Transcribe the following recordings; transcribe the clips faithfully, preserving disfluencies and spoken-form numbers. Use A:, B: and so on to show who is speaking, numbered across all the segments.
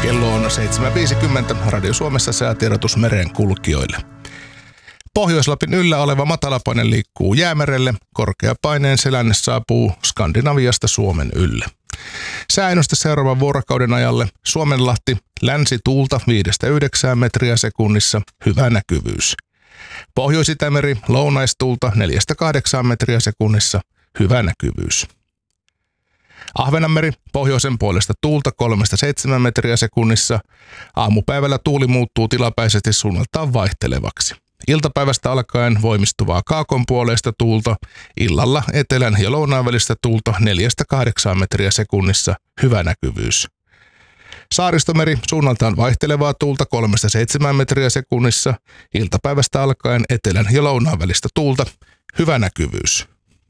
A: Kello on seitsemän viisikymmentä. Radio Suomessa säätiedotus meren kulkijoille. Pohjois-Lapin yllä oleva matalapaine liikkuu Jäämerelle. Korkeapaineen selänne saapuu Skandinaviasta Suomen ylle. Sääennuste seuraavan vuorokauden ajalle: Suomenlahti, länsituulta viidestä yhdeksään metriä sekunnissa, hyvä näkyvyys. Pohjois-Itämeri, lounaistuulta neljästä kahdeksaan metriä sekunnissa, hyvä näkyvyys. Ahvenanmeri, pohjoisen puolesta tuulta kolmesta seitsemään metriä sekunnissa. Aamupäivällä tuuli muuttuu tilapäisesti suunnaltaan vaihtelevaksi. Iltapäivästä alkaen voimistuvaa kaakonpuoleista tuulta, illalla etelän ja lounaan välistä tuulta neljästä kahdeksaan metriä sekunnissa, hyvä näkyvyys. Saaristomeri, suunnaltaan vaihtelevaa tuulta kolmesta seitsemään metriä sekunnissa, iltapäivästä alkaen etelän ja lounaan välistä tuulta, hyvä näkyvyys.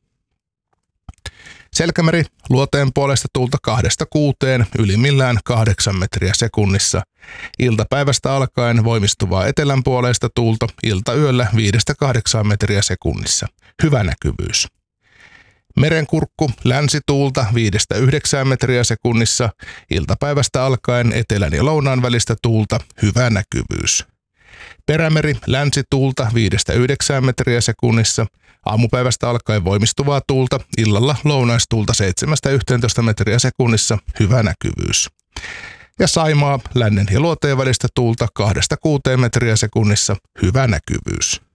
A: Selkämeri, luoteen puolesta tuulta kahdesta kuuteen, ylimmillään kahdeksan metriä sekunnissa. Iltapäivästä alkaen voimistuvaa etelän puoleista tuulta, iltayöllä viidestä kahdeksaan metriä sekunnissa. Hyvä näkyvyys. Merenkurkku, länsituulta viidestä yhdeksään metriä sekunnissa. Iltapäivästä alkaen etelän ja lounaan välistä tuulta, hyvä näkyvyys. Perämeri, länsituulta viidestä yhdeksään metriä sekunnissa. Aamupäivästä alkaen voimistuvaa tuulta, illalla lounaistuulta seitsemästä yhteentoista metriä sekunnissa, hyvä näkyvyys. Ja Saimaa, lännen ja luoteen välistä tuulta kahdesta kuuteen metriä sekunnissa, hyvä näkyvyys.